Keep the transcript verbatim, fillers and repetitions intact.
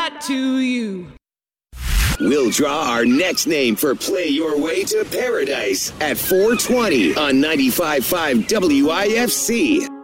that to you. We'll draw our next name for Play Your Way to Paradise at four twenty on ninety-five point five W I F C.